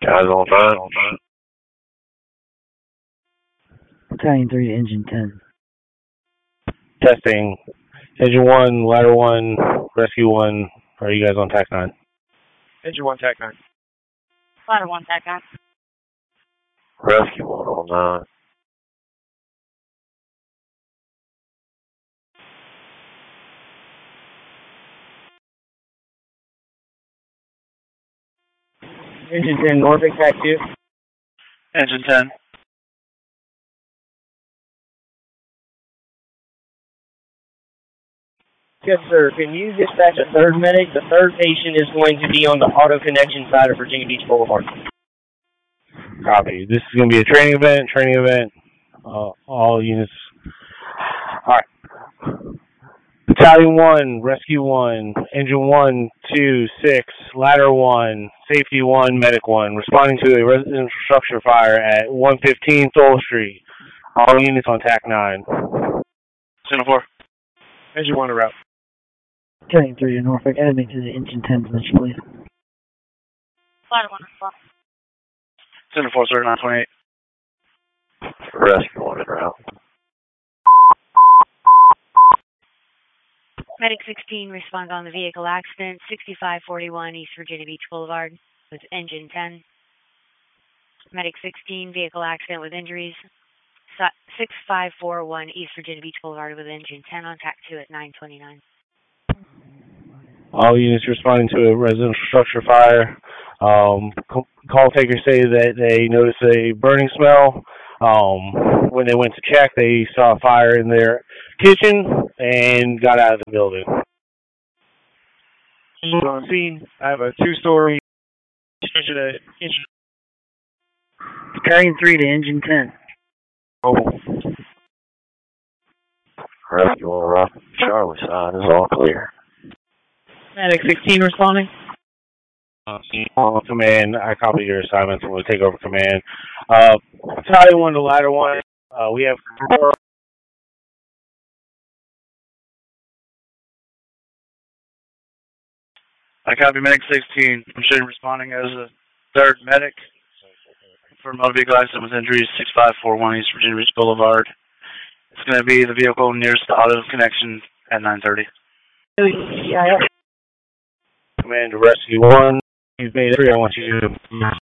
Guys on time. Battalion 3 to Engine 10. Testing. Engine 1, Ladder 1, Rescue 1. Are you guys on TAC 9? Engine 1, TAC 9. Ladder 1, TAC 9. Rescue 1 on 9. Engine 10, Norfolk, TAC 2. Engine 10. Yes, sir. Can you dispatch a third medic? The third patient is going to be on the auto connection side of Virginia Beach Boulevard. Copy. This is going to be a training event. All units. All right. Battalion 1, Rescue 1, Engine 1, 2, 6, Ladder 1, Safety 1, Medic 1, responding to a residential structure fire at 115 Thole Street. All units on TAC 9. Center 4. Engine 1 to route. Battalion 3 to Norfolk, enemy to the Engine 10 position, please. Ladder 1, response. Center 4, sir, 928. Rescue 1 en route. Medic 16 responds on the vehicle accident, 6541 East Virginia Beach Boulevard with Engine 10. Medic 16, vehicle accident with injuries, 6541 East Virginia Beach Boulevard with Engine 10 on TAC 2 at 929. All units responding to a residential structure fire. Call takers say that they noticed a burning smell. When they went to check, they saw a fire in their kitchen and got out of the building. On scene, I have a 2-story Battalion 3 to Engine 10. Rescue 1 route. Charlie side is all clear. Medic 16 responding. Command, I copy your assignments and we'll take over command. Battalion 1 to Ladder 1. We have 4. I copy Medic 16. I'm showing responding as a third medic for motor vehicle accident with injuries, 6541 East Virginia Beach Boulevard. It's going to be the vehicle nearest the auto connection at 930. Command to Rescue 1. You've made it. I want you to